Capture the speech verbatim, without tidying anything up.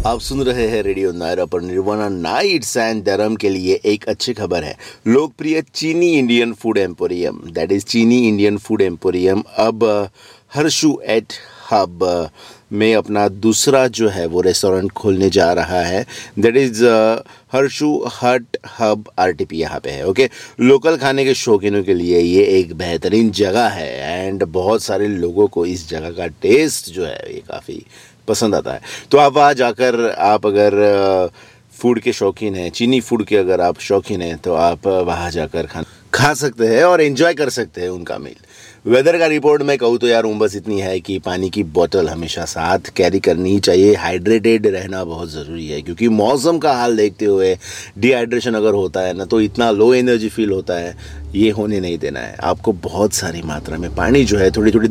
आप सुन रहे हैं रेडियो नायरा पर निर्वाणा नाइट्स एंड धर्म के लिए एक अच्छी खबर है। लोकप्रिय चीनी Indian food emporium that is चीनी इंडियन फूड एम्पोरियम अब हर्षू एट हब में अपना दूसरा जो है वो रेस्टोरेंट खोलने जा रहा है। दैट इज हर्षू हट हब आरटीपी यहाँ पे है। ओके, लोकल खाने के शौकीनों के लिए ये एक बेहतरीन जगह है एंड बहुत सारे लोगों को इस जगह का टेस्ट जो है ये काफ़ी पसंद आता है। तो आप वहाँ जाकर आप अगर फूड के शौकीन हैं, चीनी फूड के अगर आप शौकीन हैं, तो आप वहाँ जाकर खाना खा सकते हैं और एंजॉय कर सकते हैं उनका मील। वेदर का रिपोर्ट मैं कहूँ तो यार उम्बस इतनी है कि पानी की बोतल हमेशा साथ कैरी करनी ही चाहिए। हाइड्रेटेड रहना बहुत ज़रूरी है क्योंकि मौसम का हाल देखते हुए डिहाइड्रेशन अगर होता है ना तो इतना लो एनर्जी फील होता है, ये होने नहीं देना है। आपको बहुत सारी मात्रा में पानी जो है थोड़ी थोड़ी